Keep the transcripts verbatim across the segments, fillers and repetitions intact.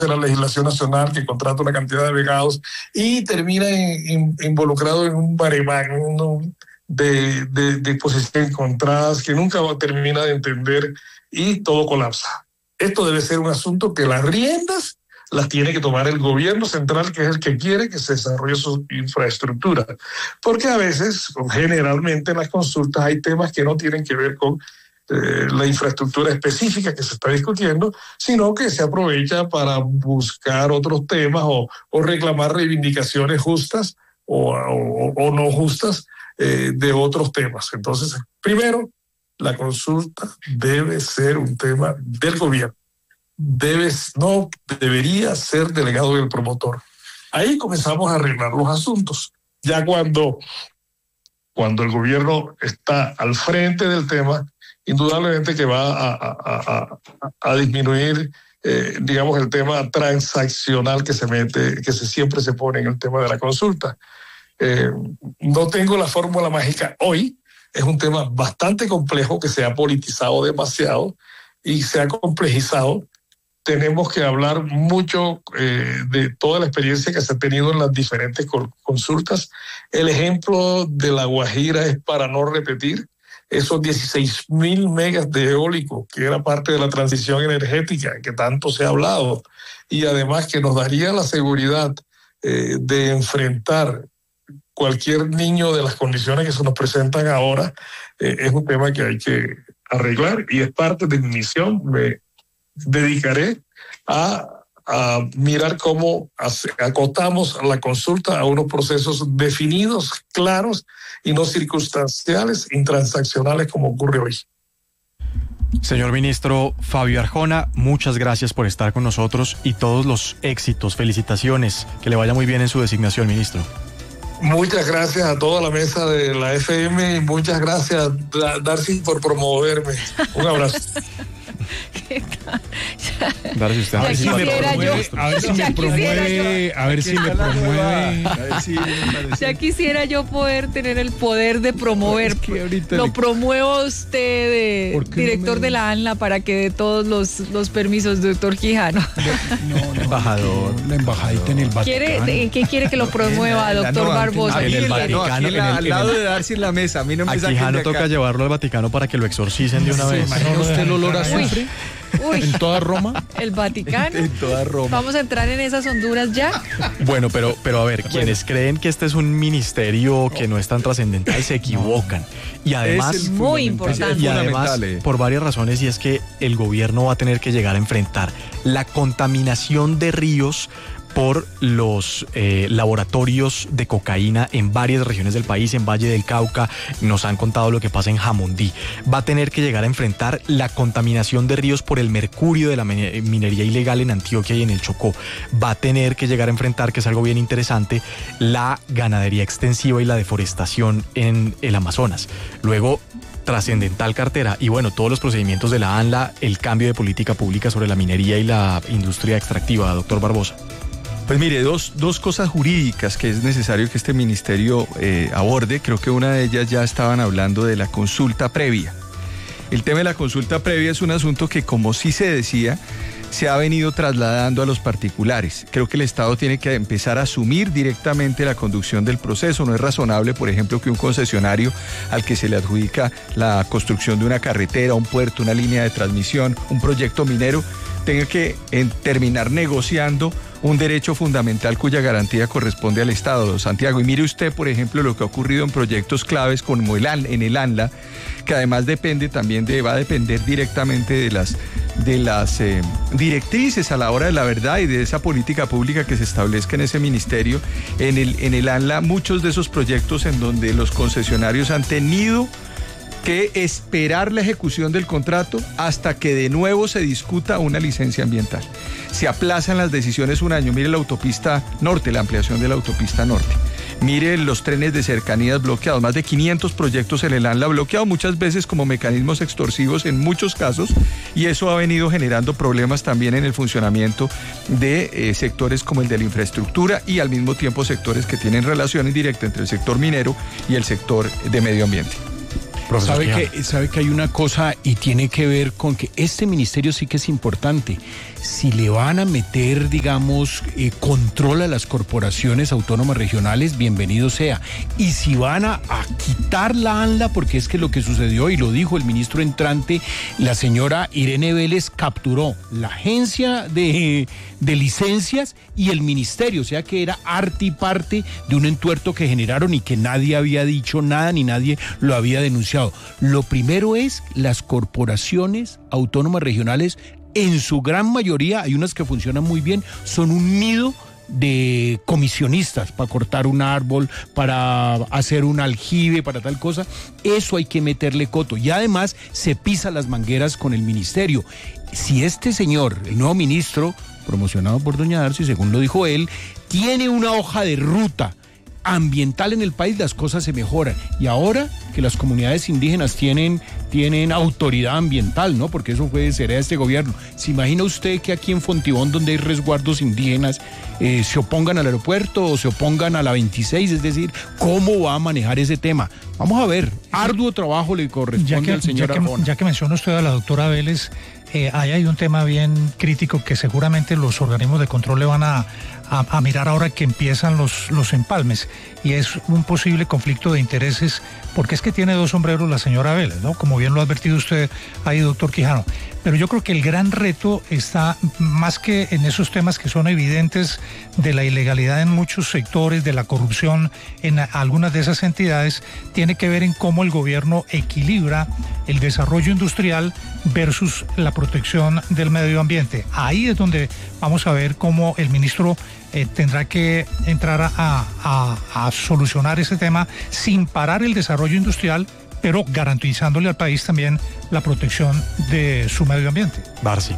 la legislación nacional que contrata una cantidad de becados y termina in, in, involucrado en un baremán de, de, de posiciones encontradas que nunca termina de entender y todo colapsa. Esto debe ser un asunto que las riendas las tiene que tomar el gobierno central, que es el que quiere que se desarrolle su infraestructura. Porque a veces, generalmente en las consultas hay temas que no tienen que ver con eh, la infraestructura específica que se está discutiendo, sino que se aprovecha para buscar otros temas o, o reclamar reivindicaciones justas o, o, o no justas eh, de otros temas. Entonces, primero, la consulta debe ser un tema del gobierno. Debe, no debería ser delegado del promotor. Ahí comenzamos a arreglar los asuntos. Ya cuando, cuando el gobierno está al frente del tema, indudablemente que va a, a, a, a disminuir, eh, digamos, el tema transaccional que se mete, que se, siempre se pone en el tema de la consulta. Eh, no tengo la fórmula mágica hoy. Es un tema bastante complejo que se ha politizado demasiado y se ha complejizado. Tenemos que hablar mucho eh, de toda la experiencia que se ha tenido en las diferentes consultas. El ejemplo de La Guajira es para no repetir. Esos dieciséis mil megas de eólico, que era parte de la transición energética que tanto se ha hablado, y además que nos daría la seguridad eh, de enfrentar cualquier niño de las condiciones que se nos presentan ahora, eh, es un tema que hay que arreglar y es parte de mi misión. Me dedicaré a, a mirar cómo hace, acotamos la consulta a unos procesos definidos, claros y no circunstanciales, intransaccionales como ocurre hoy. Señor ministro Fabio Arjona, muchas gracias por estar con nosotros y todos los éxitos, felicitaciones, que le vaya muy bien en su designación, ministro. Muchas gracias a toda la mesa de la F M y muchas gracias, Darcy, por promoverme. Un abrazo. ¿Qué tal? Darcy, usted a ver si me promueve, a ver si me promueve, a ver si me promueve. Ya quisiera yo poder tener el poder de promover. Es que lo le... promuevo a usted, de director no me... de la ANLA, para que dé todos los, los permisos, doctor Quijano. No, no, embajador, la embajadita en el Vaticano. ¿Quiere, ¿Qué quiere que lo promueva, doctor no, Barbosa? En el Vaticano, en el, al lado de Darcy en la mesa. A mí no me a Quijano toca llevarlo al Vaticano para que lo exorcicen de una vez. ¿Imagina usted el olor a azufre? Uy, ¿En toda Roma? El Vaticano. En toda Roma. Vamos a entrar en esas Honduras ya. Bueno, pero, pero a ver, quienes creen que este es un ministerio que no es tan trascendental se equivocan. Y además, es muy importante. Y además, por varias razones, y es que el gobierno va a tener que llegar a enfrentar la contaminación de ríos por los eh, laboratorios de cocaína en varias regiones del país, en Valle del Cauca. Nos han contado lo que pasa en Jamundí. Va a tener que llegar a enfrentar la contaminación de ríos por el mercurio de la minería ilegal en Antioquia y en el Chocó. Va a tener que llegar a enfrentar, que es algo bien interesante, la ganadería extensiva y la deforestación en el Amazonas. Luego, trascendental cartera y bueno, todos los procedimientos de la ANLA, el cambio de política pública sobre la minería y la industria extractiva, doctor Barbosa. Pues mire, dos, dos cosas jurídicas que es necesario que este ministerio eh, aborde. Creo que una de ellas ya estaban hablando de la consulta previa. El tema de la consulta previa es un asunto que, como sí se decía, se ha venido trasladando a los particulares. Creo que el Estado tiene que empezar a asumir directamente la conducción del proceso. No es razonable, por ejemplo, que un concesionario al que se le adjudica la construcción de una carretera, un puerto, una línea de transmisión, un proyecto minero, tenga que en, terminar negociando un derecho fundamental cuya garantía corresponde al Estado, Santiago. Y mire usted, por ejemplo, lo que ha ocurrido en proyectos claves como el en el ANLA, que además depende también de, va a depender directamente de las, de las eh, directrices a la hora de la verdad y de esa política pública que se establezca en ese ministerio. En el, en el ANLA, muchos de esos proyectos en donde los concesionarios han tenido que esperar la ejecución del contrato hasta que de nuevo se discuta una licencia ambiental. Se aplazan las decisiones un año. Mire la autopista norte, la ampliación de la autopista norte. Mire los trenes de cercanías bloqueados, más de quinientos proyectos en el ANLA bloqueados, muchas veces como mecanismos extorsivos en muchos casos, y eso ha venido generando problemas también en el funcionamiento de eh, sectores como el de la infraestructura y al mismo tiempo sectores que tienen relación indirecta entre el sector minero y el sector de medio ambiente. Sabe que, sabe que hay una cosa y tiene que ver con que este ministerio sí que es importante. Si le van a meter, digamos, eh, control a las corporaciones autónomas regionales, bienvenido sea. Y si van a, a quitar la ANLA, porque es que lo que sucedió, y lo dijo el ministro entrante, la señora Irene Vélez capturó la agencia de, de licencias y el ministerio, o sea que era arte y parte de un entuerto que generaron y que nadie había dicho nada ni nadie lo había denunciado. Lo primero es las corporaciones autónomas regionales, en su gran mayoría, hay unas que funcionan muy bien, son un nido de comisionistas para cortar un árbol, para hacer un aljibe, para tal cosa. Eso hay que meterle coto. Y además se pisa las mangueras con el ministerio. Si este señor, el nuevo ministro, promocionado por doña Darcy, según lo dijo él, tiene una hoja de ruta ambiental en el país, las cosas se mejoran. Y ahora que las comunidades indígenas tienen, tienen autoridad ambiental, ¿no? Porque eso fue será este gobierno. ¿Se imagina usted que aquí en Fontibón, donde hay resguardos indígenas, eh, se opongan al aeropuerto o se opongan a la veintiséis? Es decir, ¿cómo va a manejar ese tema? Vamos a ver, arduo trabajo le corresponde ya que, al señor ya que, Arjona. ya que menciona usted a la doctora Vélez, eh, ahí hay un tema bien crítico que seguramente los organismos de control le van a A, a mirar ahora que empiezan los, los empalmes, y es un posible conflicto de intereses, porque es que tiene dos sombreros la señora Vélez, ¿no? Como bien lo ha advertido usted ahí, doctor Quijano. Pero yo creo que el gran reto está más que en esos temas que son evidentes de la ilegalidad en muchos sectores, de la corrupción en algunas de esas entidades, tiene que ver en cómo el gobierno equilibra el desarrollo industrial versus la protección del medio ambiente. Ahí es donde vamos a ver cómo el ministro eh, tendrá que entrar a, a, a solucionar ese tema sin parar el desarrollo industrial, pero garantizándole al país también la protección de su medio ambiente. Darcy.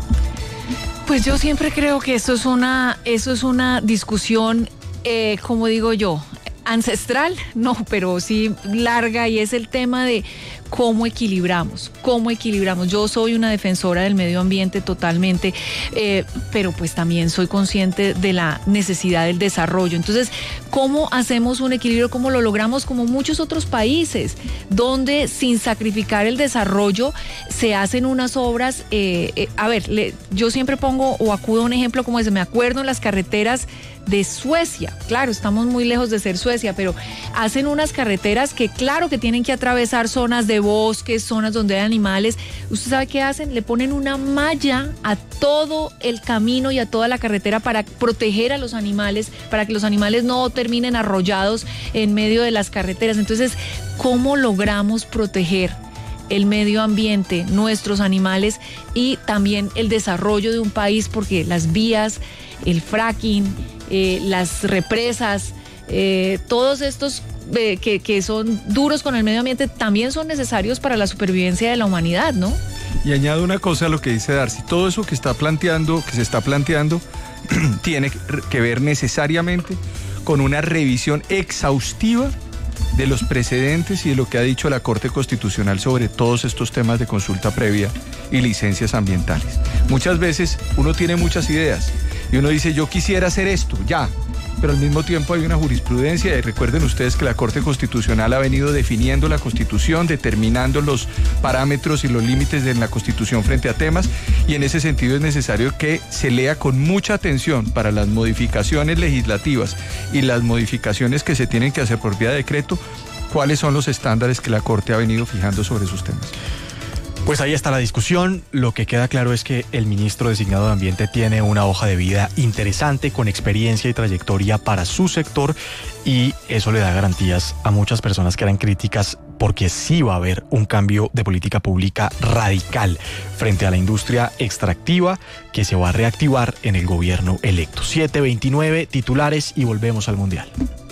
Pues yo siempre creo que eso es una, eso es una discusión, eh, como digo yo, ancestral, no, pero sí larga, y es el tema de cómo equilibramos, cómo equilibramos. Yo soy una defensora del medio ambiente totalmente, eh, pero pues también soy consciente de la necesidad del desarrollo. Entonces, ¿cómo hacemos un equilibrio? ¿Cómo lo logramos? Como muchos otros países, donde sin sacrificar el desarrollo se hacen unas obras. Eh, eh, a ver, le, yo siempre pongo o acudo a un ejemplo como ese. Me acuerdo en las carreteras de Suecia, claro, estamos muy lejos de ser Suecia, pero hacen unas carreteras que claro que tienen que atravesar zonas de bosques, zonas donde hay animales. ¿Usted sabe qué hacen? Le ponen una malla a todo el camino y a toda la carretera para proteger a los animales, para que los animales no terminen arrollados en medio de las carreteras. Entonces, ¿cómo logramos proteger el medio ambiente, nuestros animales y también el desarrollo de un país? Porque las vías, el fracking, eh, las represas, eh, todos estos eh, que, que son duros con el medio ambiente también son necesarios para la supervivencia de la humanidad, ¿no? Y añado una cosa a lo que dice Darcy, todo eso que está planteando, que se está planteando, tiene que ver necesariamente con una revisión exhaustiva de los precedentes y de lo que ha dicho la Corte Constitucional sobre todos estos temas de consulta previa y licencias ambientales. Muchas veces uno tiene muchas ideas y uno dice, yo quisiera hacer esto, ya, pero al mismo tiempo hay una jurisprudencia, y recuerden ustedes que la Corte Constitucional ha venido definiendo la Constitución, determinando los parámetros y los límites de la Constitución frente a temas, y en ese sentido es necesario que se lea con mucha atención para las modificaciones legislativas y las modificaciones que se tienen que hacer por vía de decreto, cuáles son los estándares que la Corte ha venido fijando sobre esos temas. Pues ahí está la discusión. Lo que queda claro es que el ministro designado de Ambiente tiene una hoja de vida interesante, con experiencia y trayectoria para su sector, y eso le da garantías a muchas personas que eran críticas, porque sí va a haber un cambio de política pública radical frente a la industria extractiva que se va a reactivar en el gobierno electo. siete veintinueve, titulares y volvemos al Mundial.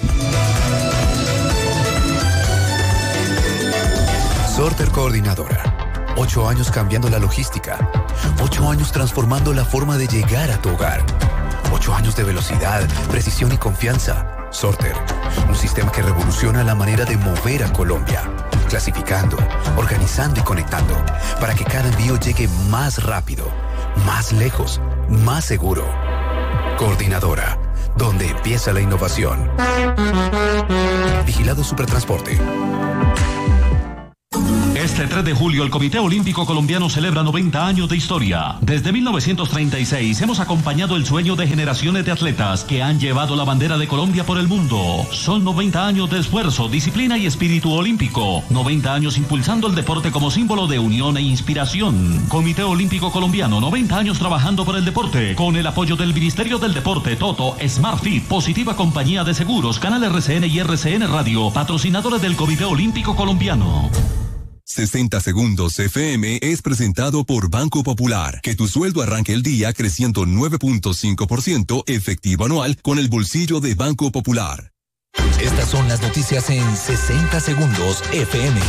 Sorter Coordinadora. Ocho años cambiando la logística. Ocho años transformando la forma de llegar a tu hogar. Ocho años de velocidad, precisión y confianza. Sorter, un sistema que revoluciona la manera de mover a Colombia. Clasificando, organizando y conectando, para que cada envío llegue más rápido, más lejos, más seguro. Coordinadora, donde empieza la innovación. Vigilado Supertransporte. Este tres de julio el Comité Olímpico Colombiano celebra noventa años de historia. Desde mil novecientos treinta y seis hemos acompañado el sueño de generaciones de atletas que han llevado la bandera de Colombia por el mundo. Son noventa años de esfuerzo, disciplina y espíritu olímpico. noventa años impulsando el deporte como símbolo de unión e inspiración. Comité Olímpico Colombiano, noventa años trabajando por el deporte. Con el apoyo del Ministerio del Deporte, Toto, SmartFit, Positiva Compañía de Seguros, Canal R C N y R C N Radio, patrocinadores del Comité Olímpico Colombiano. sesenta Segundos F M es presentado por Banco Popular. Que tu sueldo arranque el día creciendo nueve punto cinco por ciento efectivo anual con el bolsillo de Banco Popular. Estas son las noticias en sesenta Segundos F M.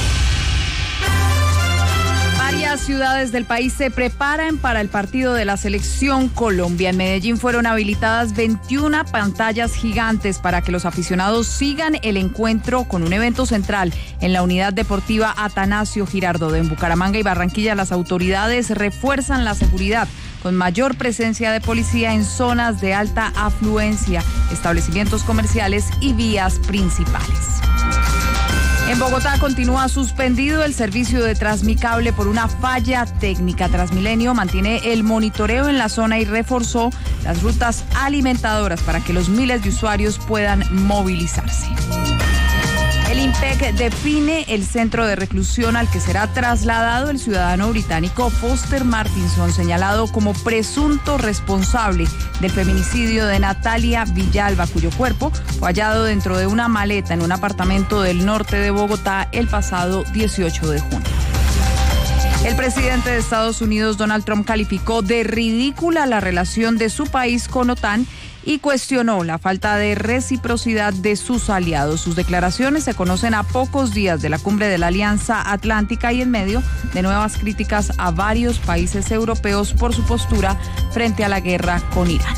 Varias ciudades del país se preparan para el partido de la Selección Colombia. En Medellín fueron habilitadas veintiuna pantallas gigantes para que los aficionados sigan el encuentro con un evento central en la unidad deportiva Atanasio Girardot. En Bucaramanga y Barranquilla las autoridades refuerzan la seguridad con mayor presencia de policía en zonas de alta afluencia, establecimientos comerciales y vías principales. En Bogotá continúa suspendido el servicio de Transmicable por una falla técnica. Transmilenio mantiene el monitoreo en la zona y reforzó las rutas alimentadoras para que los miles de usuarios puedan movilizarse. El IMPEC define el centro de reclusión al que será trasladado el ciudadano británico Foster Martinson, señalado como presunto responsable del feminicidio de Natalia Villalba, cuyo cuerpo fue hallado dentro de una maleta en un apartamento del norte de Bogotá el pasado dieciocho de junio. El presidente de Estados Unidos, Donald Trump, calificó de ridícula la relación de su país con OTAN y cuestionó la falta de reciprocidad de sus aliados. Sus declaraciones se conocen a pocos días de la cumbre de la Alianza Atlántica y en medio de nuevas críticas a varios países europeos por su postura frente a la guerra con Irán.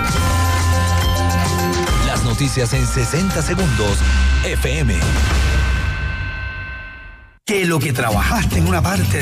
Las noticias en sesenta Segundos F M. Que lo que trabajaste en una parte